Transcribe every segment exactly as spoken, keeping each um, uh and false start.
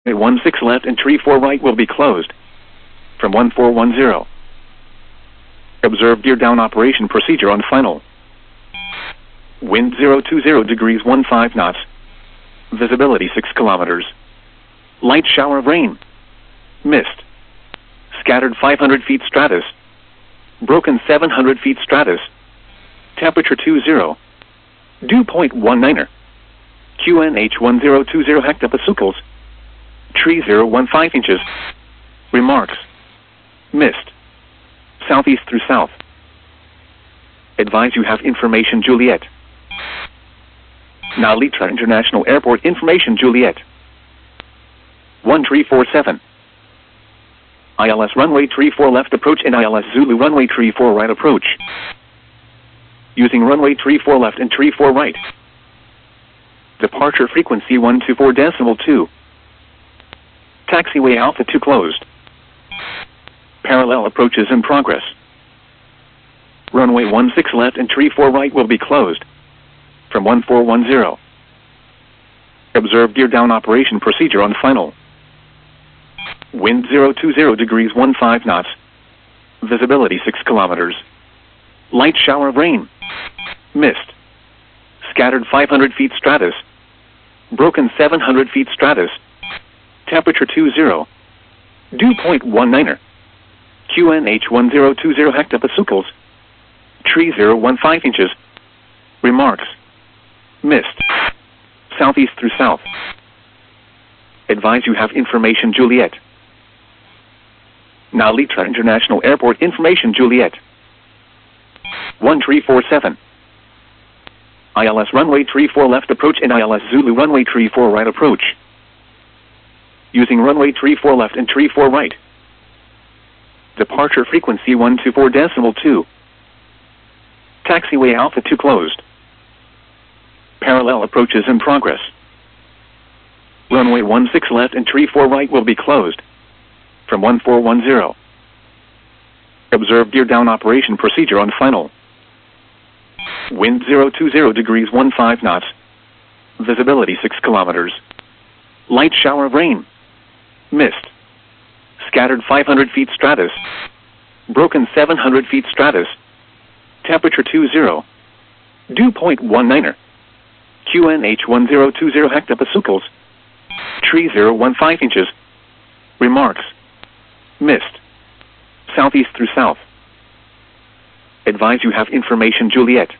one six left and tree four right will be closed. From one four one zero. Observe gear down operation procedure on final. Wind zero two zero degrees one five knots. Visibility six kilometers. Light shower of rain. Mist. Scattered five hundred feet stratus. Broken seven hundred feet stratus. Temperature two zero. Dew point one niner. Q N H one zero two zero hectopascals. Tree zero one five inches. Remarks. Mist. Southeast through south. Advise you have information Juliet. Now Litra International Airport information Juliet. one three four seven. I L S runway three four left approach and I L S Zulu runway three four right approach. Using runway three four left and three four right. Departure frequency one two four decimal two. Taxiway Alpha two closed. Parallel approaches in progress. Runway one six left and three four right will be closed. From one four one zero. Observe gear down operation procedure on final. Wind zero two zero degrees one five knots. Visibility six kilometers. Light shower of rain. Mist. Scattered five hundred feet stratus. Broken seven hundred feet stratus. Temperature two zero. Dew point one niner. Q N H one zero two zero hectopascals. Tree zero one five inches. Remarks. Mist. Southeast through south. Advise you have information Juliet. Now Litra International Airport information Juliet. one three four seven. I L S runway three four left approach and I L S Zulu runway three four right approach. Using runway three four left and three four right. Departure frequency one two four decimal two. Taxiway Alpha two closed. Parallel approaches in progress. Runway one six left and three four right will be closed. From one four one zero. Observe gear down operation procedure on final. Wind zero two zero degrees one five knots. Visibility six kilometers. Light shower of rain. Mist. Scattered five hundred feet stratus. Broken seven hundred feet stratus. Temperature two zero. Dew point one niner. Q N H one zero two zero hectopascals. Tree zero one five inches. Remarks. Mist. Southeast through south. Advise you have information Juliet.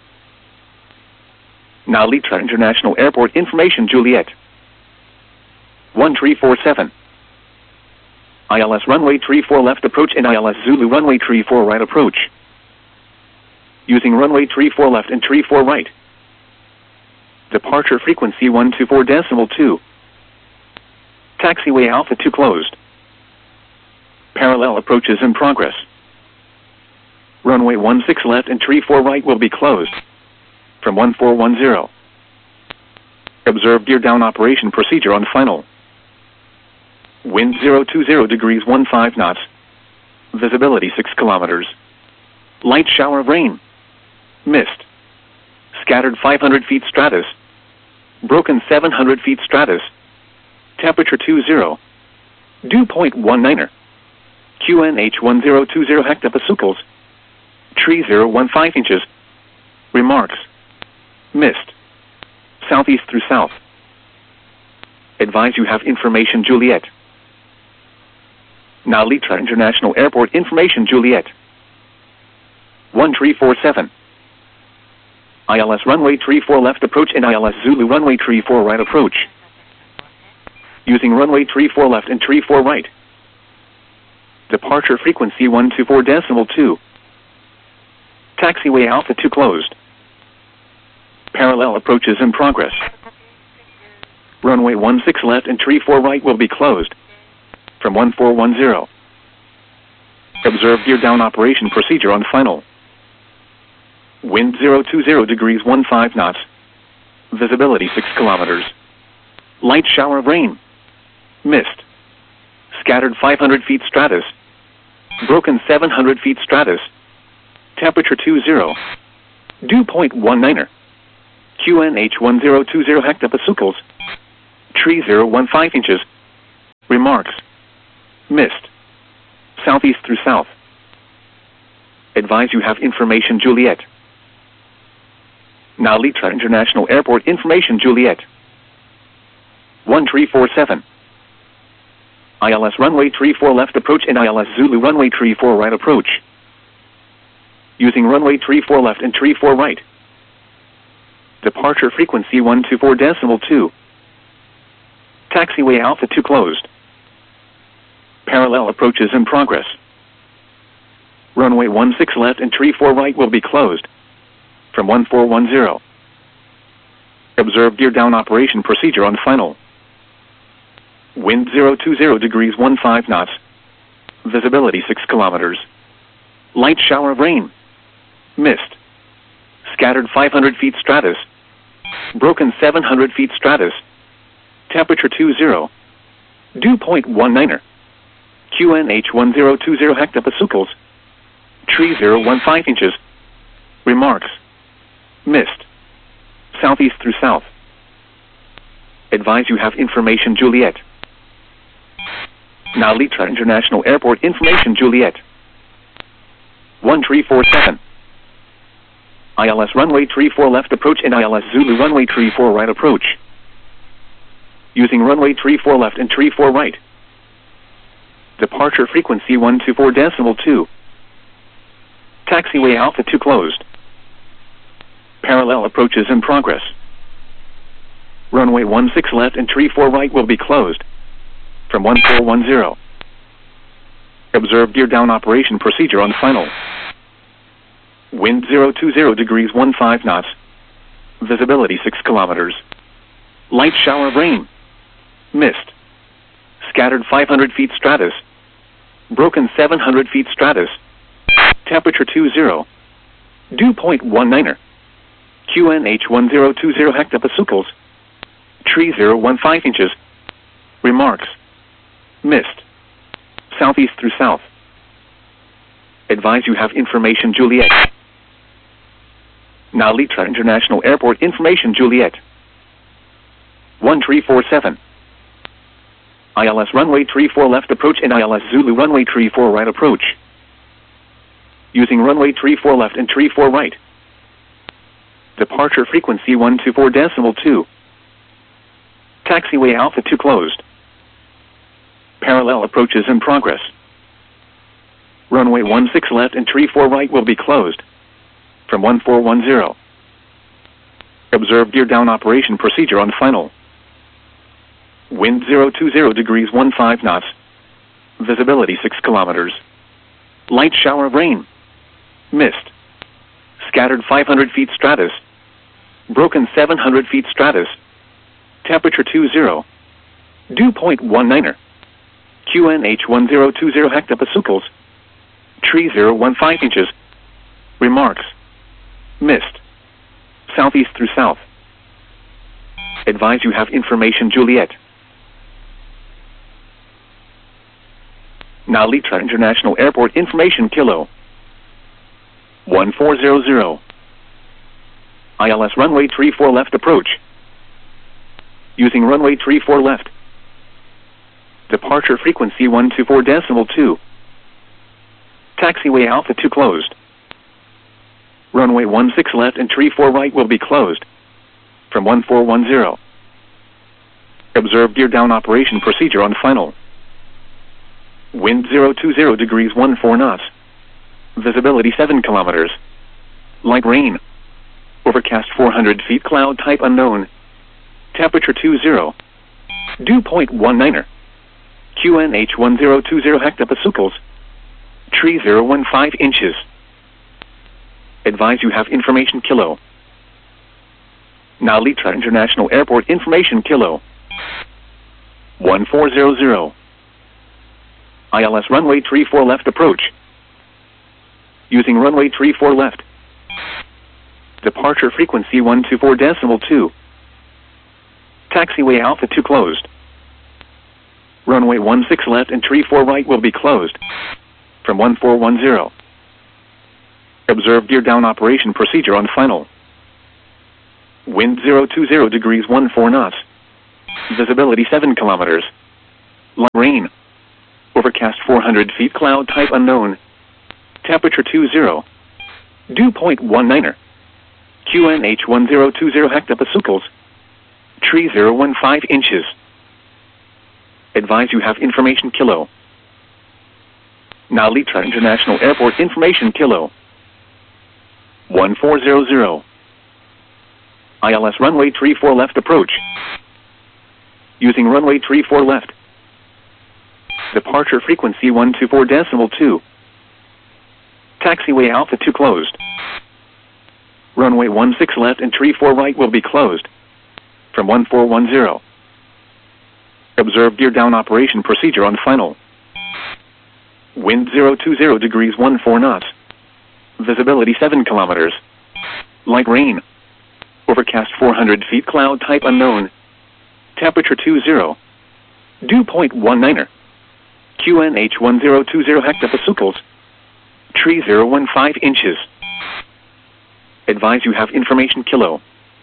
Now Litra International Airport information Juliet. one three four seven. I L S runway three four left approach and I L S Zulu runway three four right approach. Using runway three four left and three four right. Departure frequency one two four decimal two. Taxiway Alpha two closed. Parallel approaches in progress. Runway one six left and three four right will be closed. From one four one zero. Observe gear down operation procedure on final. Wind zero two zero degrees one five knots. Visibility six kilometers. Light shower of rain. Mist. Scattered five hundred feet stratus. Broken seven hundred feet stratus. Temperature two zero. Dew point one niner. Q N H one zero two zero hectopascals. Tree zero one five inches. Remarks. Mist. Southeast through south. Advise you have information Juliet. Now Litra International Airport information Juliet. one three four seven. I L S runway three four left approach and I L S Zulu runway three four right approach. Using runway three four left and three four right. Departure frequency one two four decimal two. Taxiway Alpha two closed. Parallel approaches in progress. Runway one six left and three four right will be closed. From one four one zero. Observe gear down operation procedure on final. Wind zero two zero degrees one five knots. Visibility six kilometers. Light shower of rain. Mist. Scattered five hundred feet stratus. Broken seven hundred feet stratus. Temperature two zero. Dew point one niner. Q N H one zero two zero hectopascals. Tree zero one five inches. Remarks. Missed. Southeast through south. Advise you have information Juliet. Now Litra International Airport information Juliet. one three four seven. I L S runway three four left approach and I L S Zulu runway three four right approach. Using runway three four left and three four right. Departure frequency one two four decimal two. Taxiway Alpha two closed. Parallel approaches in progress. Runway one six left and three four right will be closed. From one four one zero. Observe gear down operation procedure on final. Wind zero two zero degrees one five knots. Visibility six kilometers. Light shower of rain. Mist. Scattered five hundred feet stratus. Broken seven hundred feet stratus. Temperature two zero. Dew point one niner. Q N H one zero two zero hectopascals. Tree zero one five inches. Remarks. Mist. Southeast through south. Advise you have information Juliet. Now Litra International Airport information Juliet. one three four seven. I L S runway three four left approach and I L S Zulu runway three four right approach. Using runway three four left and three four right. Departure frequency one two four decimal two. Taxiway Alpha two closed. Parallel approaches in progress. Runway one six left and three four right will be closed. From one four one zero. Observe gear down operation procedure on final. Wind zero two zero degrees one five knots. Visibility six kilometers. Light shower of rain. Mist. Scattered five hundred feet stratus. Broken seven hundred feet stratus. Temperature two zero. Dew point one niner. Q N H one zero two zero hectopascals. Tree zero one five inches. Remarks. Mist. Southeast through south. Advise you have information Juliet. Now Litra International Airport information Juliet. one three four seven. I L S runway three four left approach and I L S Zulu runway three four right approach. Using runway three four left and three four right. Departure frequency one two four decimal two. Taxiway Alpha two closed. Parallel approaches in progress. Runway one six left and three four right will be closed. From one four one zero. Observe gear down operation procedure on final. Wind zero two zero degrees one five knots. Visibility six kilometers. Light shower of rain. Mist. Scattered five hundred feet stratus. Broken seven hundred feet stratus. Temperature two zero. Dew point one niner. Q N H one zero two zero hectopascals. Tree zero one five inches. Remarks. Mist. Southeast through south. Advise you have information Juliet. Now Litra International Airport information Kilo. one four zero zero. I L S runway three four left approach. Using runway three four left. Departure frequency one two four decimal two. Taxiway Alpha two closed. Runway one six left and three four right will be closed. From one four one zero. Observe gear down operation procedure on final. Wind zero two zero degrees one four knots. Visibility seven kilometers. Light rain. Overcast four hundred feet cloud type unknown. Temperature two zero. Dew point one niner. Q N H one zero two zero hectopascals. Tree zero one five inches. Advise you have information Kilo. Now Litra International Airport information Kilo. one four zero zero. I L S runway three four left approach. Using runway three four left. Departure frequency one two four decimal two. Taxiway Alpha two closed. Runway one six left and three four right will be closed. From one four one zero. Observe gear down operation procedure on final. Wind zero two zero degrees one four knots. Visibility seven kilometers. Light rain. Overcast four hundred feet, cloud type unknown. Temperature two zero. Dew point one niner. Q N H one zero two zero hectopascals. Tree zero one five inches. Advise you have information kilo. Nalitra International Airport information kilo. one four zero zero. I L S runway three four left approach. Using runway three four left. Departure frequency one two four decimal two. Taxiway Alpha two closed. Runway one six left and three four right will be closed. From one four one zero. Observe gear down operation procedure on final. Wind zero two zero degrees one four knots. Visibility seven kilometers. Light rain. Overcast four hundred feet, cloud type unknown. Temperature two zero. Dew point one niner. Q N H one zero two zero hectopascals. Tree zero one five inches. Advise you have information kilo.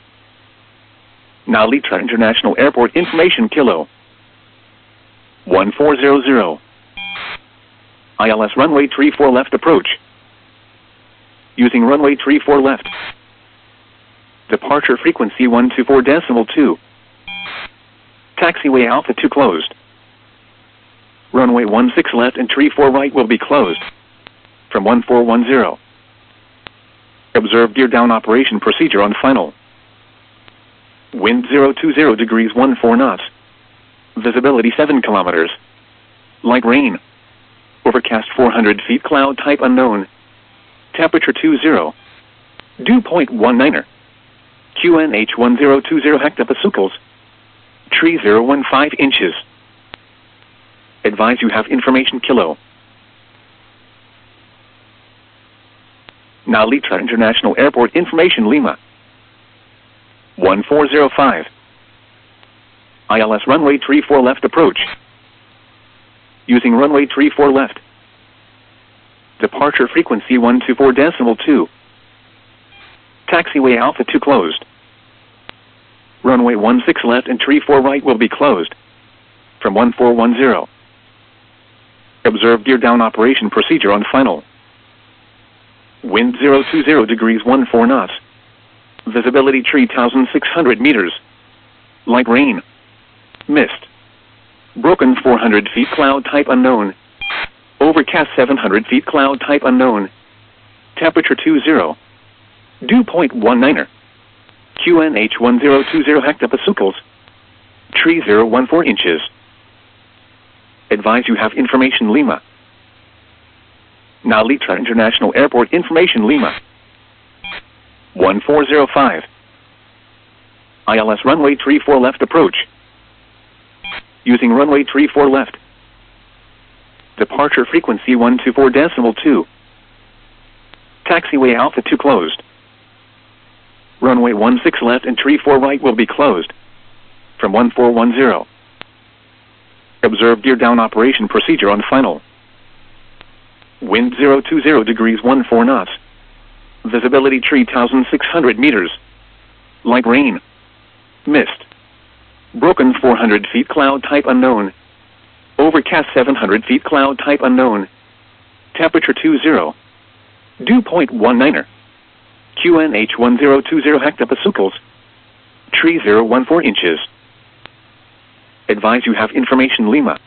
Nalitra International Airport information kilo. one four zero zero. I L S runway three four left approach. Using runway three four left. Departure frequency one two four decimal two. Taxiway Alpha two closed. Runway one six left and three four right will be closed. From one four one zero. Observe gear down operation procedure on final. Wind zero two zero degrees one four knots. Visibility seven kilometers. Light rain. Overcast four hundred feet, cloud type unknown. Temperature two zero. Dew point one niner. Q N H one zero two zero hectopascals. Tree zero one five inches. Advise you have information kilo. Nalitra International Airport information Lima. one four zero five. I L S runway three four left approach. Using runway three four left. Departure frequency one two four decimal two. Taxiway Alpha two closed. Runway one six left and three four right will be closed. From one four one zero. Observe gear down operation procedure on final. Wind zero two zero degrees one four knots. Visibility three thousand six hundred meters. Light rain. Mist. Broken four hundred feet, cloud type unknown. Overcast seven hundred feet, cloud type unknown. Temperature two zero. Dew point one niner. Q N H one zero two zero hectopascals. Tree zero one four inches. Advise you have information Lima. Nalitra International Airport information Lima. one four zero five. I L S runway three four left approach. Using runway three four left. Departure frequency one two four decimal two. Taxiway Alpha two closed. Runway one six left and three four right will be closed. From one four one zero. Observe gear down operation procedure on final. Wind zero two zero degrees one four knots. Visibility three thousand six hundred meters. Light rain. Mist. Broken four hundred feet, cloud type unknown. Overcast seven hundred feet, cloud type unknown. Temperature two zero. Dew point one niner. Q N H one zero two zero hectopascals. Tree zero one four inches. Advise you have information Lima.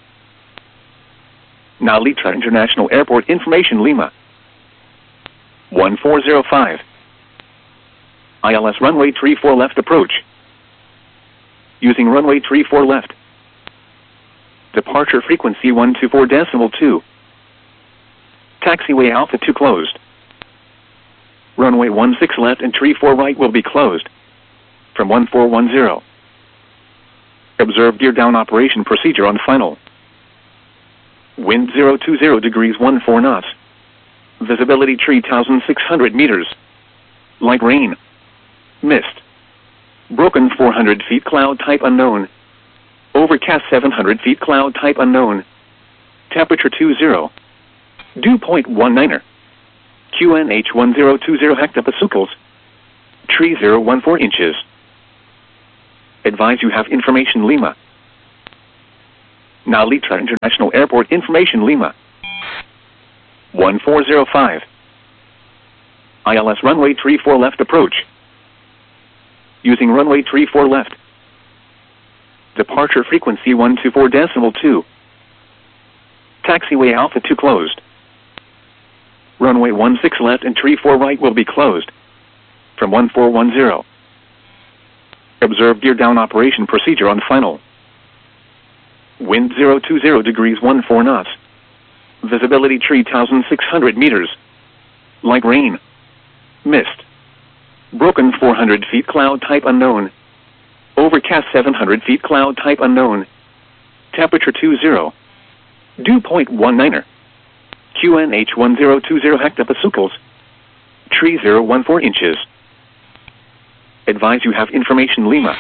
Nalitra International Airport information Lima. one four zero five. I L S runway three four left approach. Using runway three four left. Departure frequency one two four decimal two. Taxiway Alpha two closed. Runway one six left and three four right will be closed. From one four one zero. Observe gear down operation procedure on final. Wind zero two zero degrees one four knots. Visibility three thousand six hundred meters. Light rain. Mist. Broken four hundred feet, cloud type unknown. Overcast seven hundred feet, cloud type unknown. Temperature two zero. Dew point one niner. Q N H one zero two zero hectopascals. Tree zero one four inches. Advise you have information Lima. Now Litra International Airport information Lima. one four zero five. I L S runway three four left approach. Using runway three four left. Departure frequency one two four decimal two. Taxiway Alpha two closed. Runway one six left and three four right will be closed. From one four one zero. Observe gear down operation procedure on final. Wind zero two zero degrees one four knots. Visibility three thousand six hundred meters. Light rain. Mist. Broken four hundred feet cloud type unknown. Overcast seven hundred feet cloud type unknown. Temperature two zero. Dew point one niner. Q N H one zero two zero hectopascals. Tree zero one four inches. Advise you have information Lima.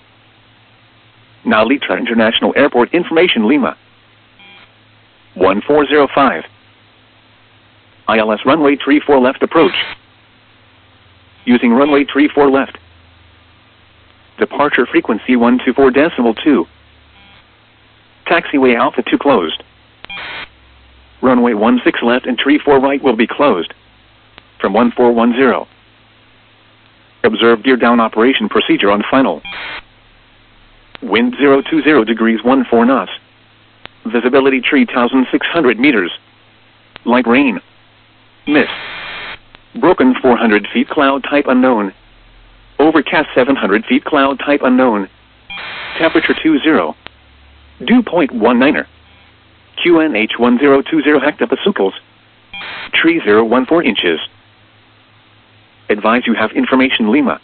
Now Litra International Airport information Lima. one four zero five. I L S runway three four left approach. Using runway three four left. Departure frequency one two four decimal two. Taxiway Alpha two closed. Runway one six left and three four right will be closed. From one four one zero. Observe gear down operation procedure on final. Wind zero two zero degrees one four knots. Visibility three thousand six hundred meters. Light rain. Mist. Broken four hundred feet cloud type unknown. Overcast seven hundred feet cloud type unknown. Temperature two zero. Dew point one niner. Q N H one zero two zero hectopascals. Tree zero one four inches. Advise you have information Lima.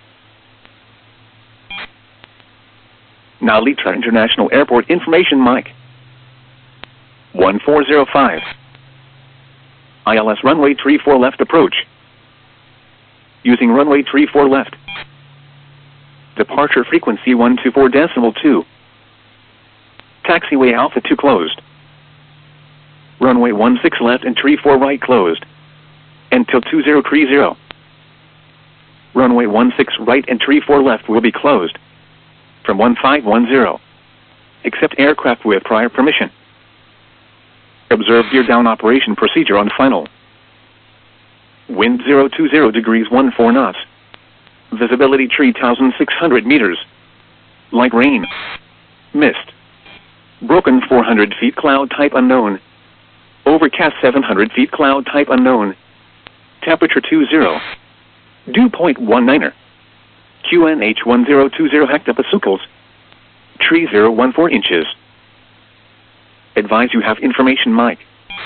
Now Litra International Airport information Mike. one four zero five. I L S runway three four left approach. Using runway three four left. Departure frequency one two four decimal two. Taxiway Alpha two closed. Runway one six left and three four right closed. Until two zero three zero. Runway one six right and three four left will be closed. From one five one zero. Except aircraft with prior permission. Observe gear down operation procedure on final. Wind zero two zero degrees one four knots. Visibility three thousand six hundred meters. Light rain. Mist. Broken four hundred feet cloud type unknown. Overcast seven hundred feet cloud type unknown. Temperature two zero. Dew point one niner. Q N H one zero two zero hectopascals. Tree zero one four inches. Advise you have information Mike.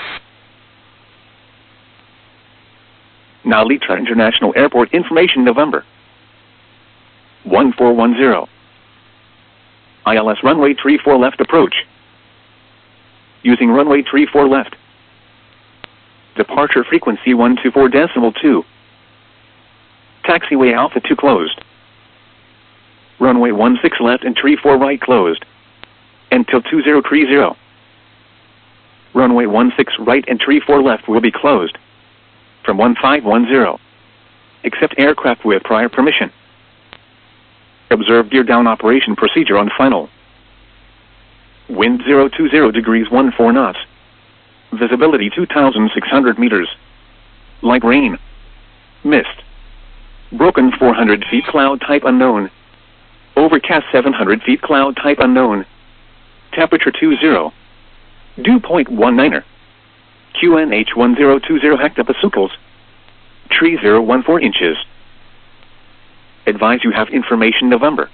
Now Litra International Airport information November. one four one zero. I L S runway three four left approach. Using runway three four left. Departure frequency one two four decimal two. Taxiway Alpha two closed. Runway one six left and three four right closed. Until two zero three zero. Runway one six right and three four left will be closed. From one five one zero. Except aircraft with prior permission. Observe gear down operation procedure on final. Wind zero two zero degrees one four knots. Visibility two thousand six hundred meters. Light rain. Mist. Broken four hundred feet cloud type unknown. Overcast seven hundred feet cloud type unknown. Temperature two zero. Dew point one niner. Q N H one zero two zero hectopascals. Tree zero one four inches. Advise you have information November.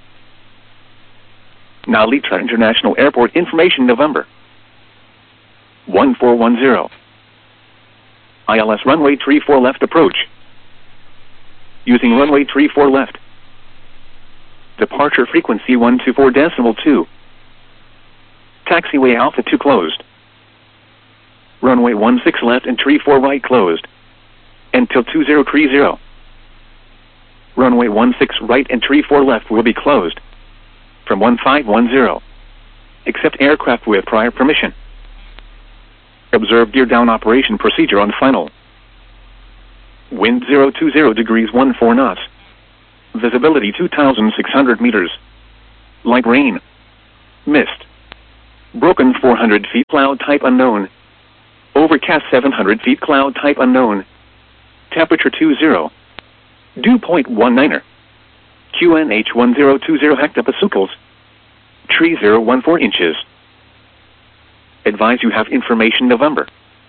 Now Litra International Airport information November. one four one zero. I L S runway three four left approach. Using runway three four left. Departure frequency one two four decimal two. Taxiway Alpha two closed. Runway one six left and three four right closed. Until two zero three zero. Runway one six right and three four left will be closed. From one five one zero. Except aircraft with prior permission. Observe gear down operation procedure on final. Wind zero two zero degrees one four knots. Visibility two thousand six hundred meters. Light rain. Mist. Broken four hundred feet, cloud type unknown. Overcast seven hundred feet, cloud type unknown. Temperature two zero. Dew point one niner. Q N H one zero two zero hectopascals. Tree zero one four inches. Advise you have information November.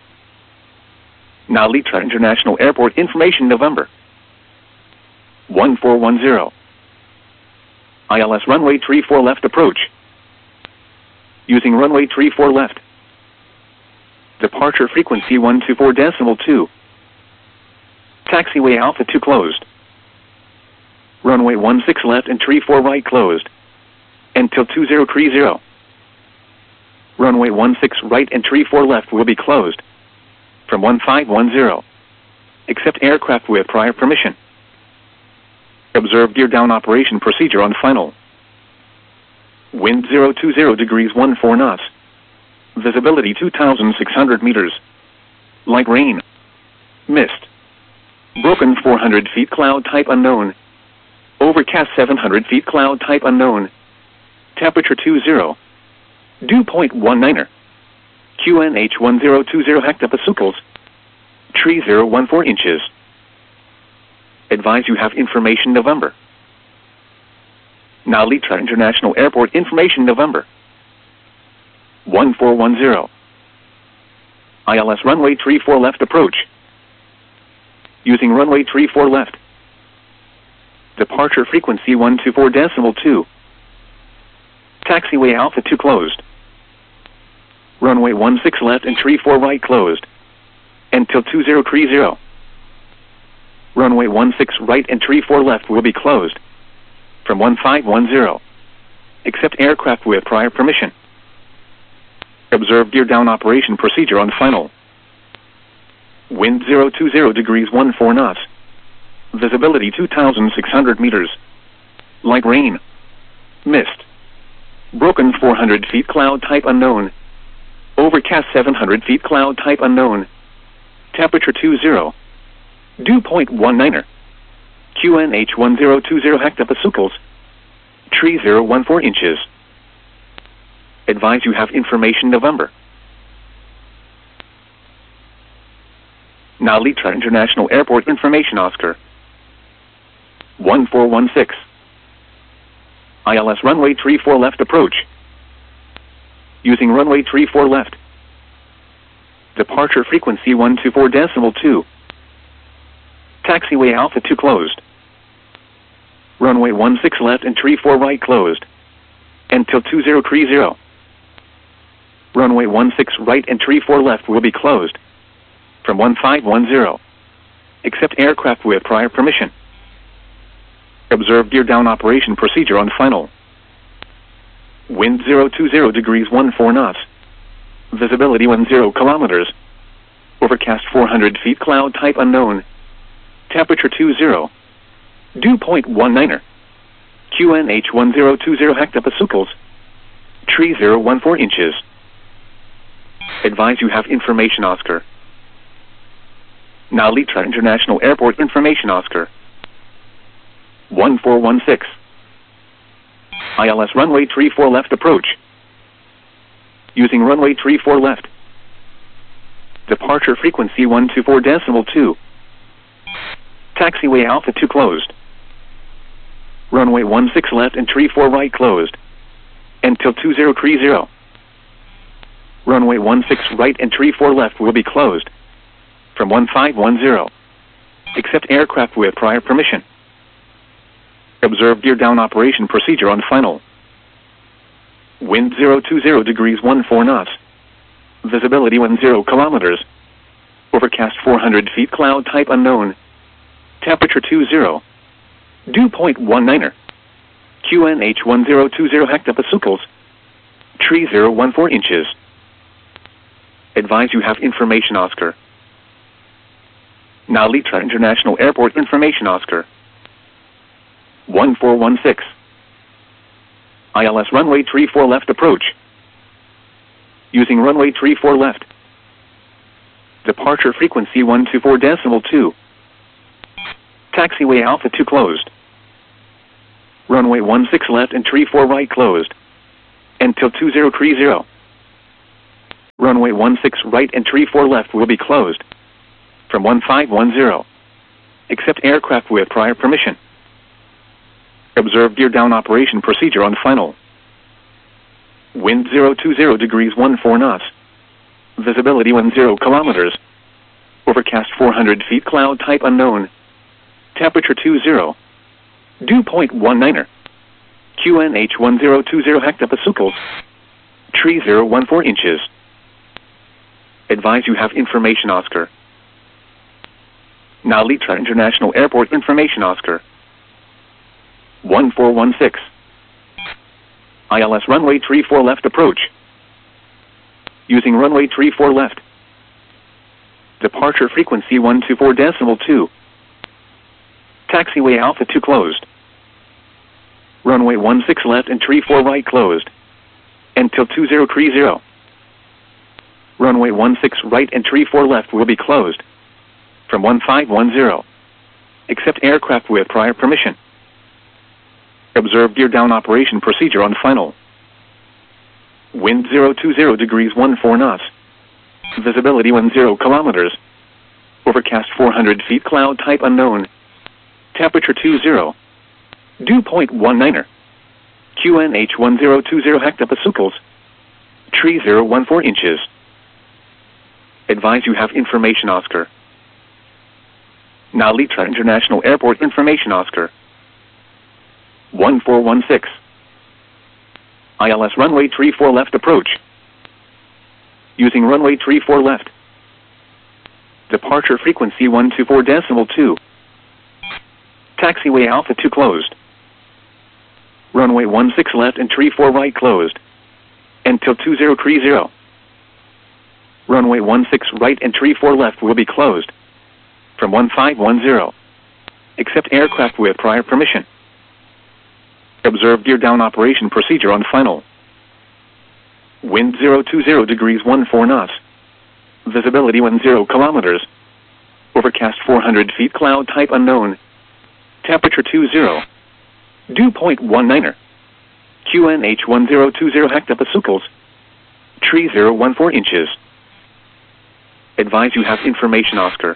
Nalitra International Airport information November. one four one zero. I L S runway three four left approach. Using runway three four left. Departure frequency one two four decimal two. Taxiway Alpha two closed. Runway one six left and three four right closed. Until two zero three zero. Runway one six right and three four left will be closed. From one five one zero. Except aircraft with prior permission. Observe gear down operation procedure on final. Wind zero two zero degrees one four knots. Visibility two thousand six hundred meters. Light rain. Mist. Broken four hundred feet, cloud type unknown. Overcast seven hundred feet, cloud type unknown. Temperature two zero. Dew point one niner. Q N H one zero two zero hectopascals. Tree zero one four inches. Advise you have information November. Nalitra International Airport information November. one four one zero. I L S runway three four left approach. Using runway three four left. Departure frequency one two four decimal two. Taxiway Alpha two closed. Runway one six left and three four right closed. Until two zero three zero. Runway one six right and three four left will be closed. From one five one zero. Except aircraft with prior permission. Observe gear down operation procedure on final. Wind zero two zero degrees one four knots. Visibility two thousand six hundred meters. Light rain. Mist. Broken four hundred feet, cloud type unknown. Overcast seven hundred feet, cloud type unknown. Temperature two zero. Dew point one niner. Q N H one zero two zero hectopascals. Tree zero one four inches. Advise you have information November. Nalitra International Airport information Oscar. one four one six. I L S runway three four left approach. Using runway three four left. Departure frequency one two four decimal two. Taxiway Alpha two closed. Runway one six left and three four right closed. Until two zero three zero. Runway one six right and three four left will be closed. From one five one zero. Except aircraft with prior permission. Observe gear down operation procedure on final. Wind zero two zero degrees one four knots. Visibility one zero kilometers. Overcast four hundred feet, cloud type unknown. Temperature two zero. Dew point one niner. Q N H one zero two zero hectopascals. Tree zero one four inches. Advise you have information Oscar. Nalitra International Airport information Oscar. one four one six. I L S runway three four left approach. Using runway three four left. Departure frequency one two four decimal two. Taxiway Alpha two closed. Runway one six left and three four right closed. Until two zero three zero. Runway one six right and three four left will be closed. From one five one zero. Except aircraft with prior permission. Observe gear down operation procedure on final. Wind zero two zero degrees one four knots. Visibility one zero kilometers. Overcast four hundred feet, cloud type unknown. Temperature two zero. Dew point one niner. Q N H one zero two zero hectopascals. Tree zero one four inches. Advise you have information Oscar. Nalitra International Airport information Oscar. one four one six. I L S runway three four left approach. Using runway three four left. Departure frequency one two four decimal two. Taxiway Alpha two closed. Runway one six left and three four right closed. Until two zero three zero. Runway one six right and tree four left will be closed from one five one zero. Accept aircraft with prior permission. Observe gear down operation procedure on final. Wind zero two zero degrees one four knots. Visibility one zero kilometers. Overcast four hundred feet, cloud type unknown. Temperature two zero. Dew point one niner. Q N H one zero two zero hectopascals. Tree zero one four inches. Advise you have information Oscar. Now Litra International Airport information Oscar. one four one six. I L S runway tree four left approach. Using runway tree four left. Departure frequency one two four decimal two. Taxiway Alpha two closed. Runway one six left and tree four right closed. Until two zero three zero. Runway one six right and tree four left will be closed from one five one zero. Accept aircraft with prior permission. Observe gear down operation procedure on final. Wind zero two zero degrees one four knots. Visibility one zero kilometers. Overcast four hundred feet, cloud type unknown. Temperature two zero. Dew point one niner. Q N H one zero two zero hectopascals. Tree zero one four inches. Advise you have information Oscar. Now Litra International Airport information Oscar. one four one six. I L S runway tree four left approach. Using runway tree four left. Departure frequency one two four decimal two. Taxiway Alpha two closed. Runway one six left and tree four right closed. Until two zero three zero. Runway one six right and tree four left will be closed from one five one zero. Accept aircraft with prior permission. Observe gear down operation procedure on final. Wind zero two zero degrees one four knots. Visibility one zero kilometers. Overcast four hundred feet, cloud type unknown. Temperature two zero. Dew point one niner. Q N H one zero two zero hectopascals. Tree zero one four inches. Advise you have information Oscar.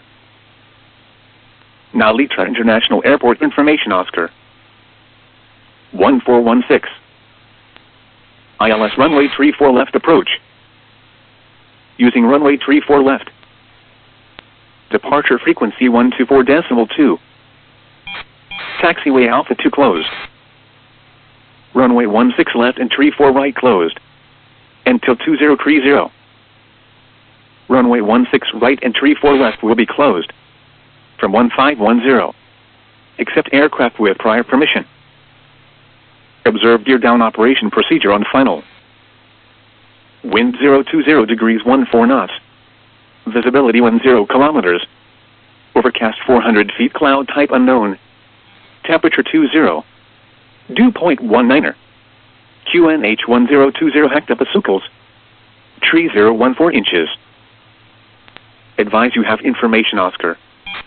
Now Litra International Airport information Oscar. one four one six. I L S runway tree four left approach. Using runway tree four left. Departure frequency one two four decimal two. Taxiway Alpha two closed. Runway one six left and tree four right closed. Until two zero three zero. Runway one six right and tree four left will be closed from one five one zero. Accept aircraft with prior permission. Observe gear down operation procedure on final. Wind zero two zero degrees one four knots. Visibility one zero kilometers. Overcast four hundred feet, cloud type unknown. Temperature two zero. Dew point one niner. Q N H one zero two zero hectopascals. Tree zero one four inches. Advise you have information Oscar.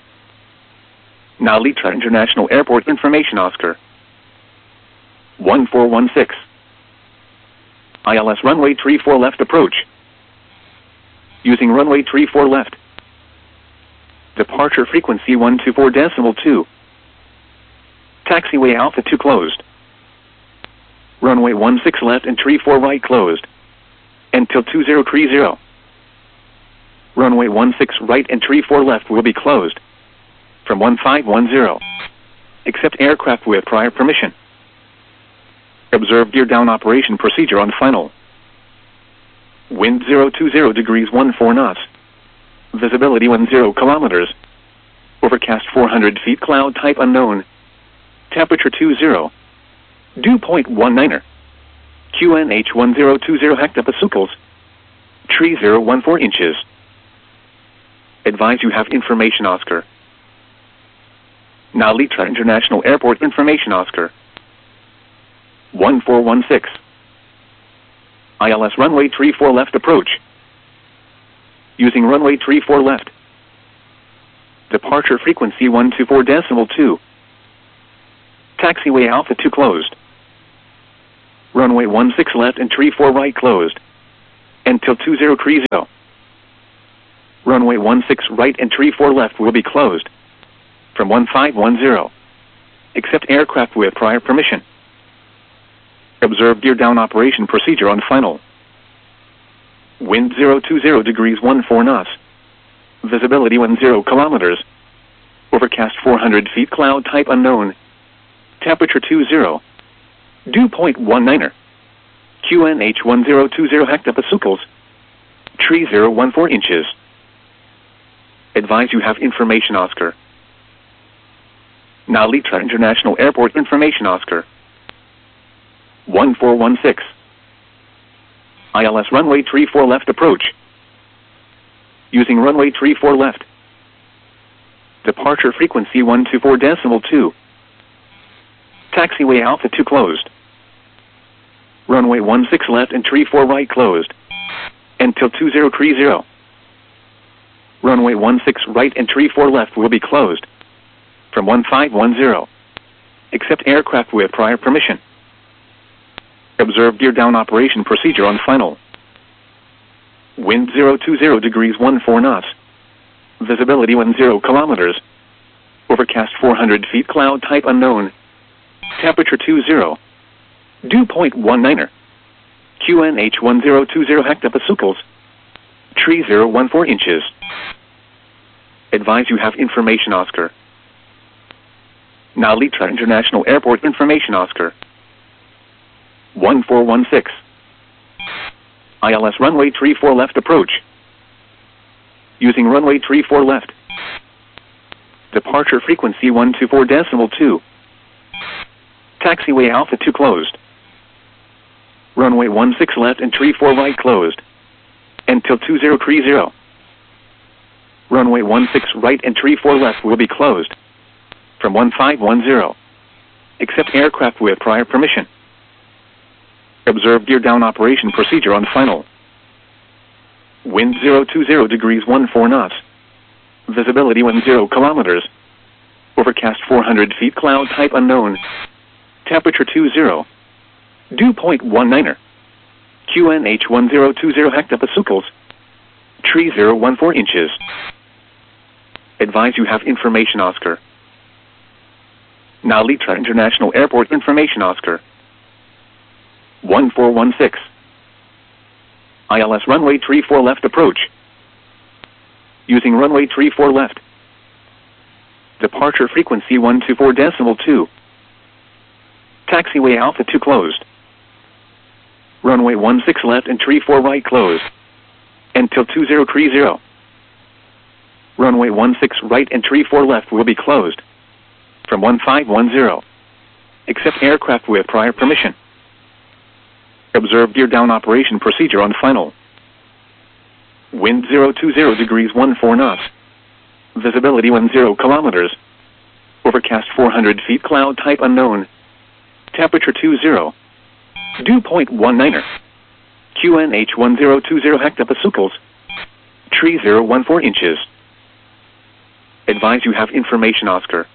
Now Litra International Airport information Oscar. one four one six. I L S runway tree four left approach. Using runway tree four left. Departure frequency one two four decimal two. Taxiway Alpha two closed. Runway one six left and tree four right closed. Until two zero three zero. Runway one six right and tree four left will be closed from one five one zero. Accept aircraft with prior permission. Observe gear down operation procedure on final. Wind zero two zero degrees one four knots. Visibility one zero kilometers. Overcast four hundred feet, cloud type unknown. Temperature two zero. Dew point one niner. Q N H one zero two zero hectopascals. Tree zero one four inches. Advise you have information Oscar. Now Litra International Airport information Oscar. one four one six. I L S runway tree four left approach. Using runway tree four left. Departure frequency one two four decimal two. Taxiway Alpha two closed. Runway one six left and tree four right closed. until two zero three zero. Runway one six right and three four left will be closed from one five one zero. Accept aircraft with prior permission. Observe gear down operation procedure on final. Wind zero two zero degrees one four knots. Visibility one zero kilometers. Overcast four hundred feet, cloud type unknown. Temperature two zero. Dew point one niner. Q N H one zero two zero hectopascals. Tree zero one four inches. Advise you have information Oscar. Nalitra International Airport information Oscar. one four one six. I L S runway three four left approach. Using runway three four left. Departure frequency one two four decimal two. Taxiway Alpha two closed. Runway one six left and three four right closed. Until two zero three zero. Runway one six right and three four left will be closed from one five one zero. Accept aircraft with prior permission. Observe gear down operation procedure on final. Wind zero two zero degrees one four knots. Visibility one zero kilometers. Overcast four hundred feet, cloud type unknown. Temperature two zero. Dew point one niner. Q N H one zero two zero hectopascals. Tree zero one four inches. Advise you have information Oscar. Nalitra International Airport information Oscar. one four one six. I L S runway three four left approach. Using runway three four left. Departure frequency one two four decimal two. Taxiway Alpha two closed. Runway one six left and three four right closed. Until two zero three zero. Runway one six right and three four left will be closed from one five one zero. Accept aircraft with prior permission. Observe gear down operation procedure on final. Wind zero two zero degrees one four knots. Visibility one zero kilometers. Overcast four hundred feet, cloud type unknown. Temperature two zero. Dew point one niner. Q N H one zero two zero hectopascals. Tree zero one four inches. Advise you have information Oscar. Nalitra International Airport information Oscar. one four one six. I L S runway three four left approach. Using runway three four left. Departure frequency one two four decimal two. Taxiway Alpha two closed. Runway one six left and three four right closed. Until two zero three zero. Runway one six right and three four left will be closed from one five one zero. Accept aircraft with prior permission. Observe gear down operation procedure on final. Wind zero two zero degrees one four knots. Visibility one zero kilometers. Overcast four hundred feet, cloud type unknown. Temperature two zero. Dew point one niner. Q N H one zero two zero hectopascals. Tree zero one four inches. Advise you have information Oscar.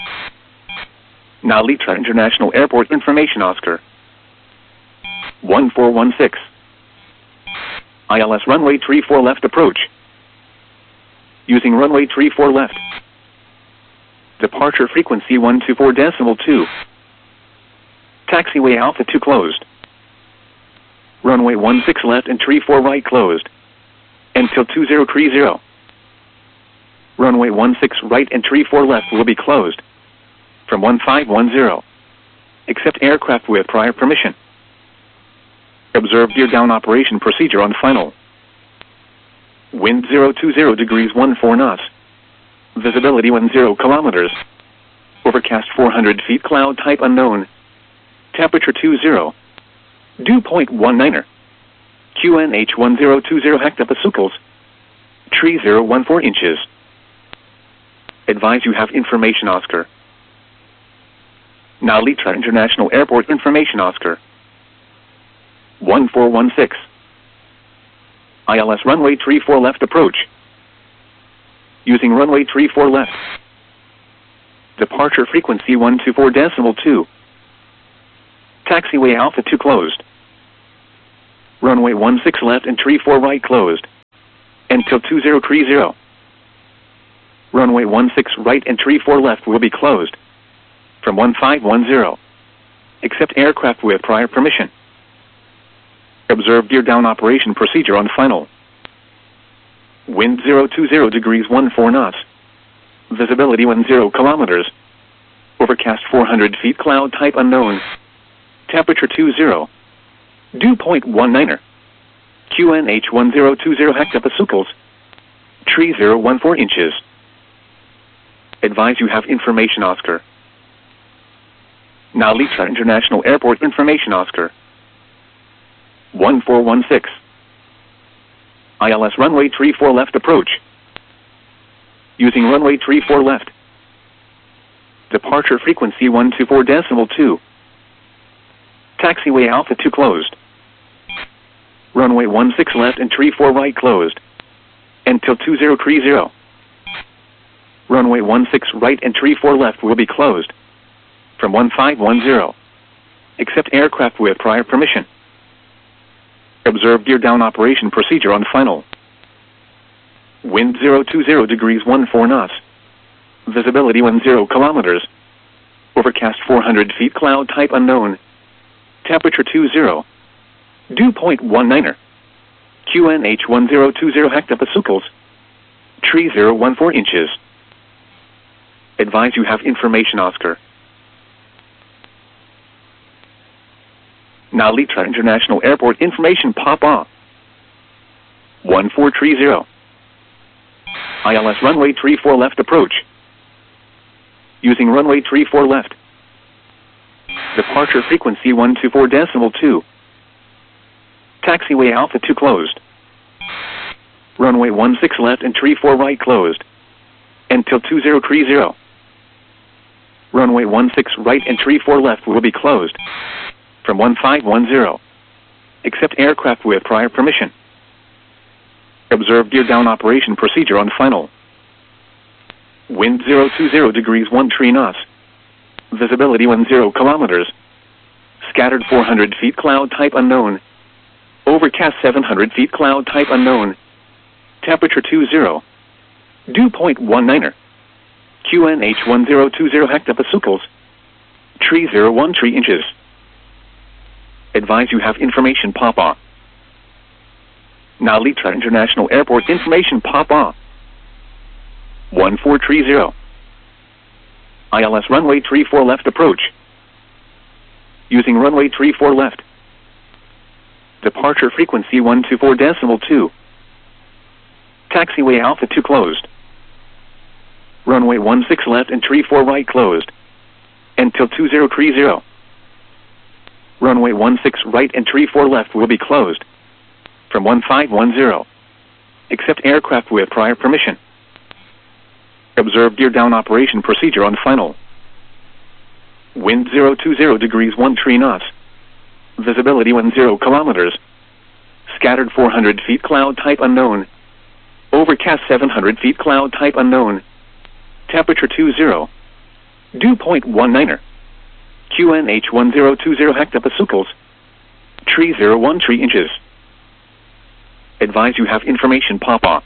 Nalitra International Airport information Oscar. one four one six. I L S runway three four left approach. Using runway three four left. Departure frequency one two four decimal two. Taxiway Alpha two closed. Runway one six left and three four right closed. Until two zero three zero. Runway one six right and three four left will be closed from one five one zero. Accept aircraft with prior permission. Observe gear down operation procedure on final. Wind zero two zero degrees one four knots. Visibility one zero kilometers. Overcast four hundred feet, cloud type unknown. Temperature two zero. Dew point one niner. Q N H one zero two zero hectopascals. Tree zero one four inches. Advise you have information Oscar. Nalitra International Airport information Oscar. one four one six. I L S runway three four left approach. Using runway three four left. Departure frequency one two four decimal two. Taxiway Alpha two closed. Runway one six left and tree four right closed. Until two zero three zero. Runway one six right and tree four left will be closed. From one five one zero. Accept aircraft with prior permission. Observe gear down operation procedure on final. Wind zero two zero degrees one four knots. Visibility one zero kilometers. Overcast four hundred feet, cloud type unknown. Temperature two zero. Dew point one niner. Q N H one zero two zero hectopascals. Tree zero one four inches. Advise you have information Oscar. Now Litra International Airport information Oscar. one four one six. I L S runway three four left approach. Using runway three four left. Departure frequency one two four decimal two. Taxiway Alpha two closed. Runway one six left and three four right closed. Until two zero three zero. Runway one six right and three four left will be closed. From one five one zero. Accept aircraft with prior permission. Observe gear down operation procedure on final. Wind zero two zero degrees one four knots. Visibility one zero kilometers. Overcast four hundred feet, cloud type unknown. Temperature two zero. Dew point one niner. Q N H one zero two zero hectopascals. Tree zero one four inches. Advise you have information Oscar. Now Litra International Airport information Papa. one four three zero. I L S runway three four left approach. Using runway three four left. Departure frequency one two four decimal two. Taxiway Alpha two closed. Runway one six left and three four right closed. Until two zero three zero. Runway one six right and three four left will be closed. From one five one zero. Accept aircraft with prior permission. Observe gear down operation procedure on final. Wind zero two zero degrees one three knots. Visibility one zero kilometers. Scattered four hundred feet, cloud type unknown. Overcast seven hundred feet, cloud type unknown. Temperature two zero. Dew point one niner. Q N H one zero two zero hectopascals. Tree zero one three inches. Advise you have information Papa. Now Litra International Airport information Papa. one four three zero. I L S runway three four left approach. Using runway three four left. Departure frequency one two four decimal two. Taxiway Alpha two closed. Runway one six left and three four right closed. Until two zero three zero. Runway one six right and three four left will be closed. From one five one zero. Accept aircraft with prior permission. Observe gear down operation procedure on final. Wind zero two zero degrees one three knots. Visibility one zero kilometers. Scattered four hundred feet, cloud type unknown. Overcast seven hundred feet, cloud type unknown. Temperature two zero. Dew point one niner. Q N H one zero two zero hectopascals. Tree zero one three inches. Advise you have information Papa.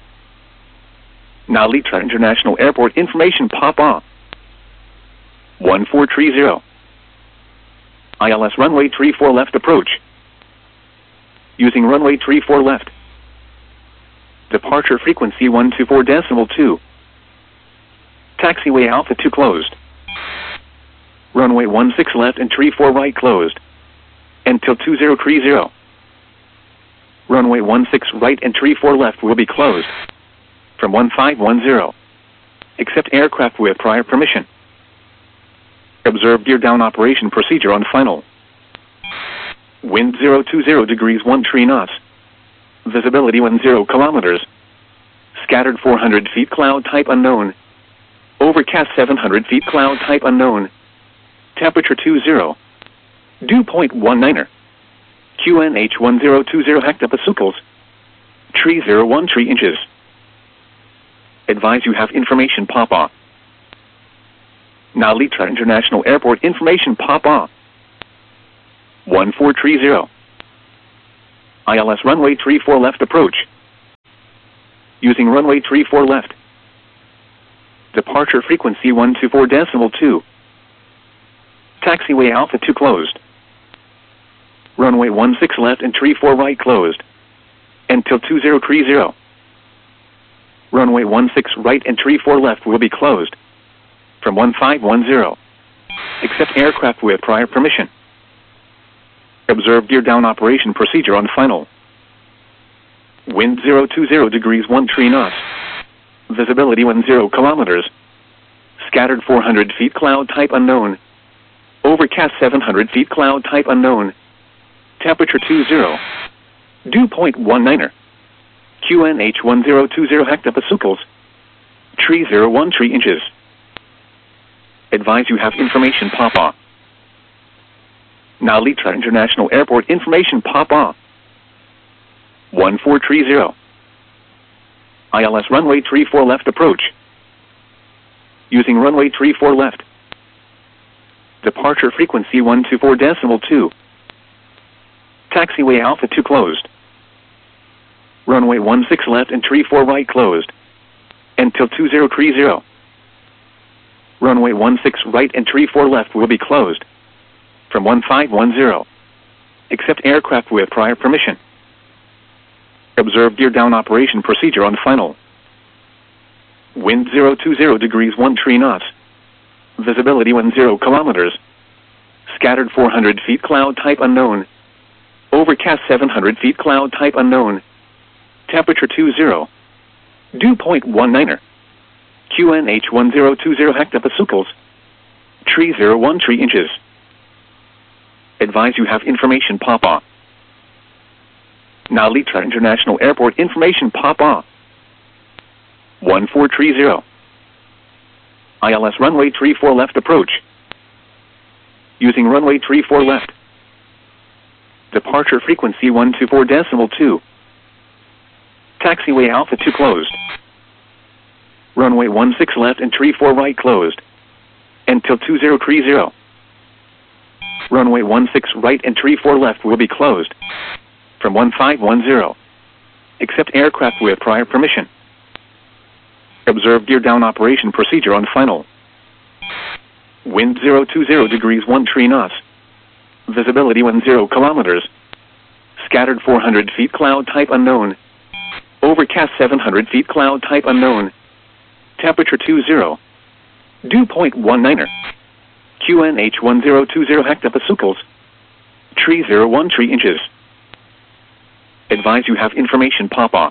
Now Litra International Airport information Papa. one four three zero. I L S runway three four left approach. Using runway three four left. Departure frequency one two four decimal two. Taxiway Alpha two closed. Runway one six left and three four right closed. Until two zero three zero. Runway one six right and three four left will be closed. From one five one zero. Accept aircraft with prior permission. Observe gear down operation procedure on final. Wind zero two zero degrees one three knots. Visibility one zero kilometers. Scattered four hundred feet, cloud type unknown. Overcast seven hundred feet, cloud type unknown. Temperature two zero. Dew point one niner. Q N H one zero two zero hectopascals. Tree zero one three inches. Advise you have information Papa. Now Litra International Airport information Papa. one four three zero. I L S runway three four left approach. Using runway three four left. Departure frequency one two four decimal two. Taxiway Alpha two closed. Runway one six left and three four right closed. Until two zero three zero. Runway one six right and three four left will be closed. From one five one zero. Accept aircraft with prior permission. Observe gear down operation procedure on final. Wind zero two zero degrees one three knots. Visibility one zero kilometers. Scattered four hundred feet cloud type unknown. Overcast seven hundred feet cloud type unknown. Temperature two zero. Dew point one niner. Q N H one zero two zero hectopascals. Tree zero one three inches. Advise you have information pop-off. Now Litra International Airport information pop-off. one four three zero. I L S runway three four left approach. Using runway three four left. Departure frequency one two four decimal two. Taxiway Alpha two closed. Runway one six left and three four right closed. Until two zero three zero. Runway one six right and three four left will be closed. From one five one zero. Accept aircraft with prior permission. Observe gear down operation procedure on final. Wind zero two zero degrees one three knots. Visibility one zero kilometers. Scattered four hundred feet cloud type unknown. Overcast seven hundred feet cloud type unknown. Temperature two zero. Dew point one niner. Q N H one zero two zero hectopascals. Tree zero one three inches. Advise you have information pop-off. Now Litra International Airport information pop-off. one four three zero. I L S runway three four left approach. Using runway three four left. Departure frequency one two four decimal two. Taxiway Alpha two closed. Runway one six left and three four right closed. Until two zero three zero. Runway one six right and three four left will be closed. From one five one zero. Accept aircraft with prior permission. Observe gear down operation procedure on final. Wind zero two zero degrees one three knots. Visibility one zero kilometers. Scattered four hundred feet cloud type unknown. Overcast seven hundred feet cloud type unknown. Temperature two zero. Dew point one niner. Q N H one zero two zero hectopascals. Tree zero one three inches. Advise you have information pop-off.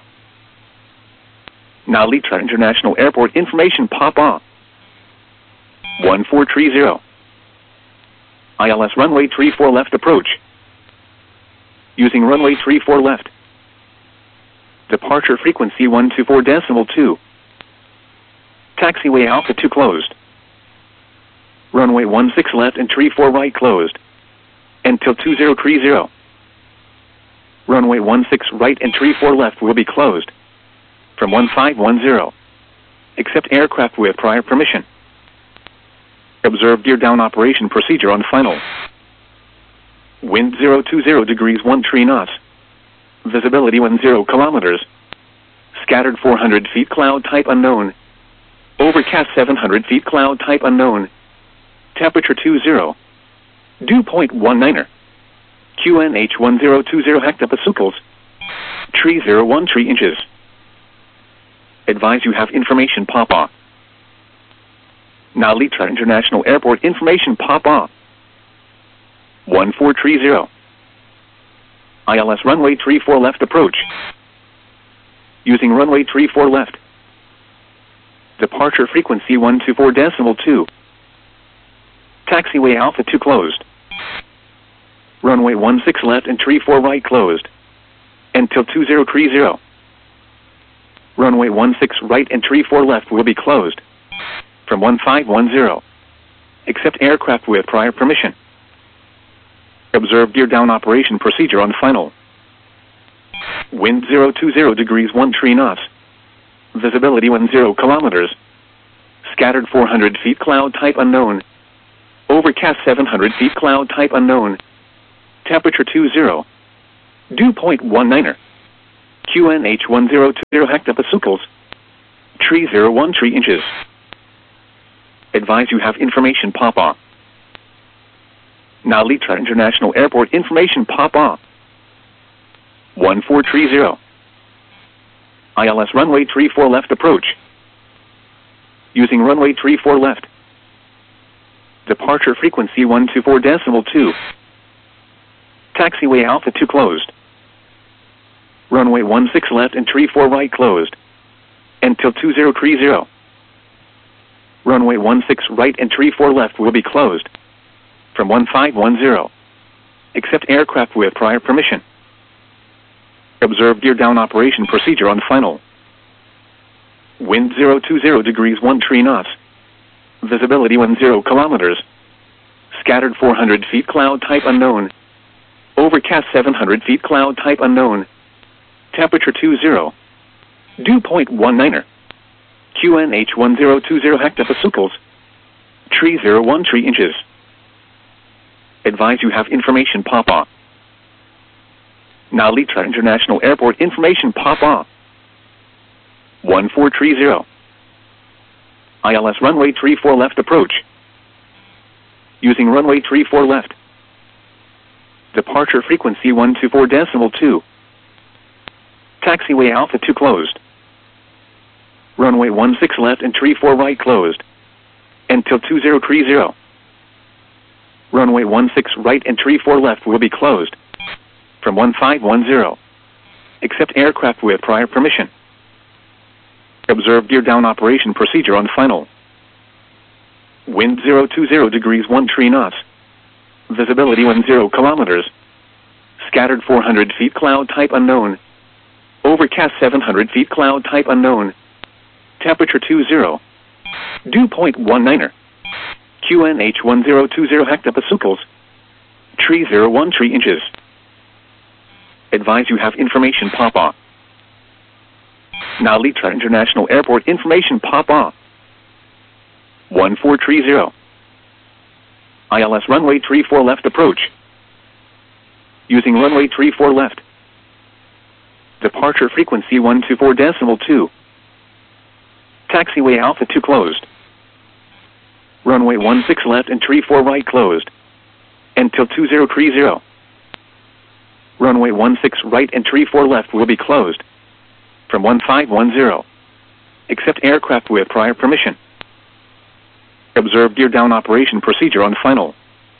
Now Litra International Airport information pop-off. one four three zero. I L S runway three four left approach. Using runway three four left. Departure frequency one two four decimal two. Taxiway Alpha two closed. Runway one six left and three four right closed. Until two zero three zero. Runway one six right and three four left will be closed. From one five one zero. Accept aircraft with prior permission. Observe gear down operation procedure on final. Wind zero two zero degrees one three knots. Visibility one zero kilometers. Scattered four hundred feet cloud type unknown. Overcast seven hundred feet cloud type unknown. Temperature two zero. Dew point one niner. Q N H one zero two zero hectopascals. Tree zero one three inches. Advise you have information pop-off. Now Litra International Airport information pop-off. one four three zero. I L S runway three four left approach. Using runway three four left. Departure frequency one two four decimal two. Taxiway Alpha two closed. Runway one six left and three four right closed. Until two zero three zero. Runway one six right and three four left will be closed. From one five one zero. Accept aircraft with prior permission. Observe gear down operation procedure on final. Wind zero two zero degrees one three knots. Visibility one zero kilometers. Scattered four hundred feet cloud type unknown. Overcast seven hundred feet cloud type unknown. Temperature two zero. Dew point one niner. Q N H one zero two zero hectopascals. Tree zero one three inches. Advise you have information pop-up. Nalitra International Airport information pop-up. one four three zero. I L S runway three four left approach. Using runway three four left. Departure frequency one two four decimal two. Taxiway Alpha two closed. Runway one six left and three four right closed. Until two zero three zero. Runway one six right and three four left will be closed. From one five one zero. Except aircraft with prior permission. Observe gear down operation procedure on final. Wind zero two zero degrees one three knots. Visibility one zero kilometers. Scattered four hundred feet cloud type unknown. Overcast seven hundred feet cloud type unknown. Temperature two zero. Dew point one niner. Q N H one zero two zero hectopascals. Tree zero one three inches. Advise you have information pop-up. Nalitra International Airport information pop-up. one four three zero. I L S runway three four left approach. Using runway three four left. Departure frequency one two four decimal two. Taxiway Alpha two closed. Runway one six left and three four right closed. Until two zero three zero. Runway one six right and three four left will be closed. From one five one zero. Except aircraft with prior permission. Observe gear down operation procedure on final. Wind zero two zero degrees one three knots. Visibility one zero kilometers. Scattered four hundred feet cloud type unknown. Overcast seven hundred feet cloud type unknown. Temperature two zero. Dew point one niner. Q N H one zero two zero hectopascals. Tree zero one three inches. Advise you have information pop-up. Nalitra International Airport information pop-up. one four three zero. I L S runway three four left approach. Using runway three four left. Departure frequency one two four decimal two. Taxiway Alpha two closed. Runway one six left and three four right closed. Until two zero three zero. Runway one six right and three four left will be closed. From one five one zero. Except aircraft with prior permission. Observe gear down operation procedure on final.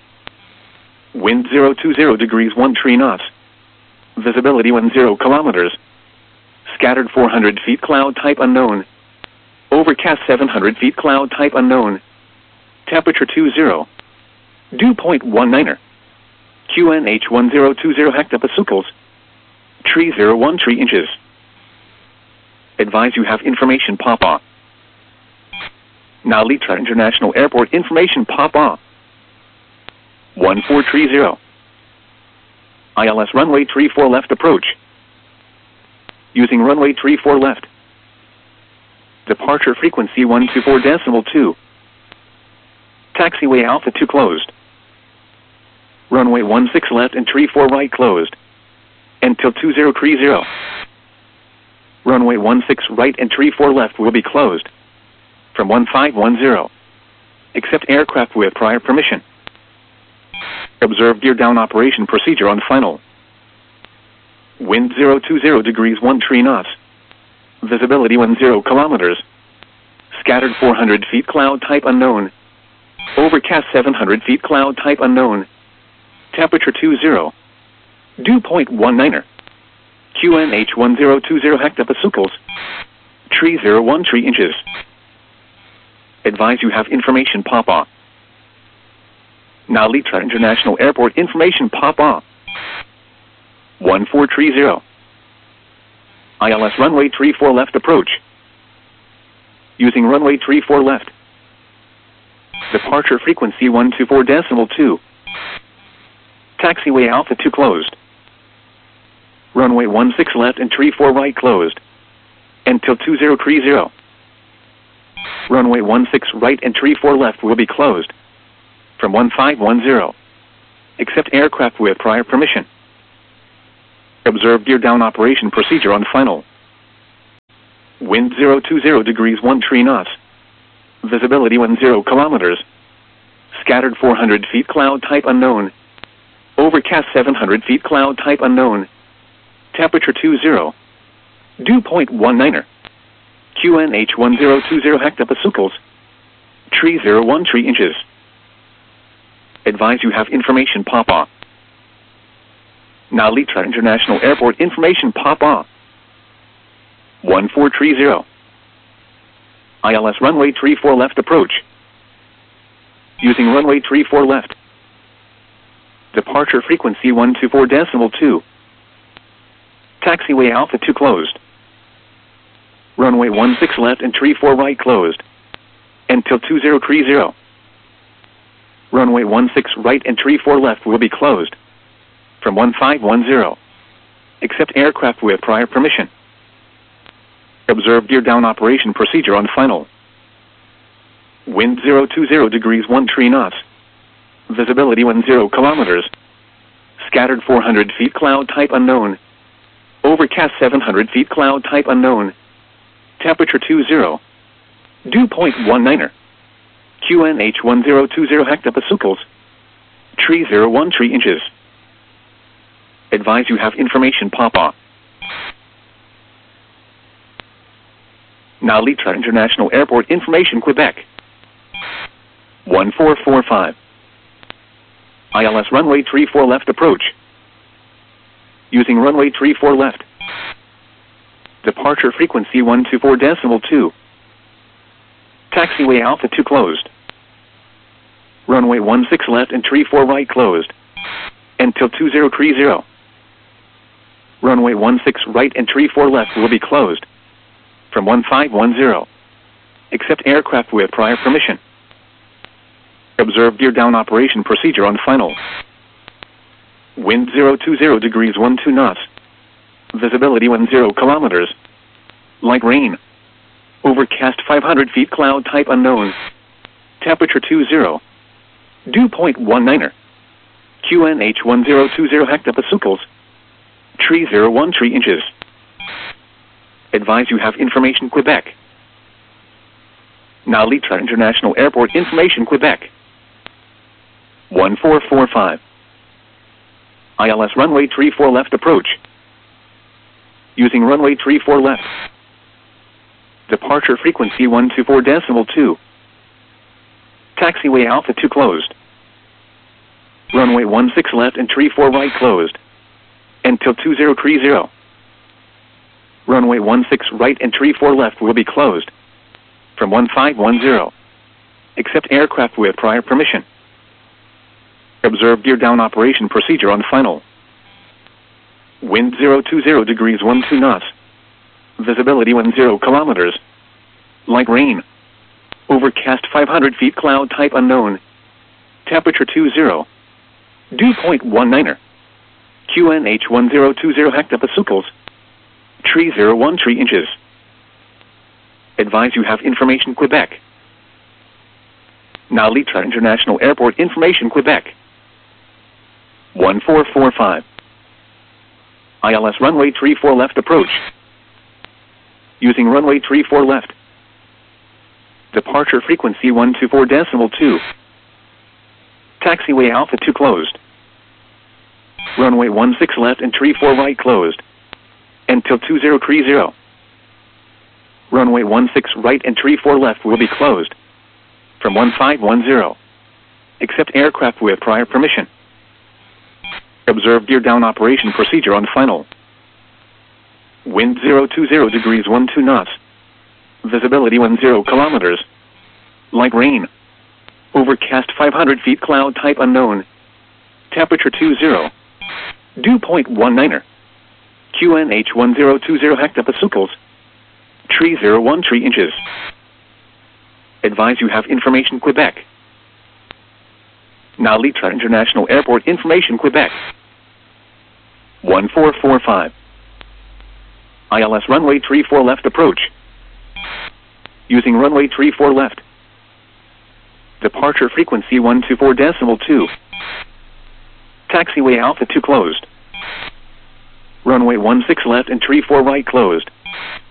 Wind zero two zero degrees one three knots. Visibility one zero kilometers. Scattered four hundred feet cloud type unknown. Overcast seven hundred feet cloud type unknown. Temperature two zero. Dew point one niner. Q N H one zero two zero hectopascals. Tree zero one three inches. Advise you have information pop-up. Nalitra International Airport information pop-up. one four three zero. I L S runway three four left approach. Using runway three four left. Departure frequency one two four decimal two. Taxiway Alpha two closed. Runway one six left and three four right closed. Until two zero three zero. Runway one six right and three four left will be closed. From one five one zero. Except aircraft with prior permission. Observe gear down operation procedure on final. Wind zero two zero degrees one three knots. Visibility one zero kilometers. Scattered four hundred feet cloud type unknown. Overcast seven hundred feet cloud type unknown. Temperature two zero. Dew point one niner. Q N H one zero two zero hectopascals. Tree zero one three inches. Advise you have information pop-up. Nalitra International Airport information pop-up. one four three zero. I L S runway three four left approach. Using runway three four left. Departure frequency one two four decimal two. Taxiway Alpha two closed. Runway one six left and three four right closed. Until two zero three zero. Runway one six right and three four left will be closed. From one five one zero. Except aircraft with prior permission. Observe gear down operation procedure on final. Wind zero two zero degrees one three knots. Visibility one zero kilometers. Scattered four hundred feet cloud type unknown. Overcast seven hundred feet cloud type unknown. Temperature two zero. Dew point one niner. Q N H one zero two zero hectopascals. Tree zero one three inches. Advise you have information Papa. Nalitra International Airport information Papa. one four three zero. I L S runway three four left approach. Using runway three four left. Departure frequency one two four decimal two. Taxiway Alpha two closed. Runway one six left and three four right closed. Until two zero three zero. Runway one six right and three four left will be closed. From one five one zero. Except aircraft with prior permission. Observe gear down operation procedure on final. Wind zero two zero degrees one three knots. Visibility one zero kilometers. Scattered four hundred feet cloud type unknown. Overcast seven hundred feet cloud type unknown. Temperature two zero. Dew point one niner. Q N H one zero two zero hectopascals. Tree zero one three inches. Advise you have information Papa. Nalitra International Airport information Quebec. one four four five. I L S runway three four left approach. Using runway three four left. Departure frequency one two four decimal two. Taxiway Alpha two closed. Runway one six left and three four right closed. Until two zero three zero. Runway one six right and three four left will be closed. From one five one zero. Except aircraft with prior permission. Observe gear down operation procedure on final. Wind zero two zero degrees one two knots. Visibility one zero kilometers. Light rain. Overcast five hundred feet cloud type unknown. Temperature two zero. Dew point one niner. Q N H one zero two zero hectopascals. Tree zero one three inches. Advise you have information Quebec. Nalitra International Airport information Quebec. one four four five. I L S runway three four left approach. Using runway three four left. Departure frequency one two four decimal two. Taxiway Alpha two closed. Runway one six left and three four right closed. Until two zero three zero. Runway one six right and three four left will be closed. From one five one zero. Except aircraft with prior permission. Observe gear down operation procedure on final. Wind zero two zero degrees one two knots. Visibility one zero kilometers. Light rain. Overcast five hundred feet cloud type unknown. Temperature two zero. Dew point one niner. Q N H one zero two zero hectopascals. Tree zero one three inches. Advise you have information Quebec. Nalitra International Airport information Quebec. one four four five. I L S runway three four left approach. Using runway three four left. Departure frequency one two four decimal two. Taxiway Alpha two closed. Runway one six left and three four right closed. Until two zero three zero. Runway one six right and three four left will be closed. From one five one zero. Except aircraft with prior permission. Observe gear down operation procedure on final. Wind zero two zero degrees one two knots. Visibility one zero kilometers. Light rain. Overcast five hundred feet cloud type unknown. Temperature two zero. Dew point one niner. Q N H one zero two zero hectopascals. Tree zero one three inches. Advise you have information Quebec. Nalitra International Airport information Quebec. one four four five. I L S runway three four left approach. Using runway three four left. Departure frequency one two four decimal two. Taxiway Alpha two closed. Runway one six left and tree four right closed.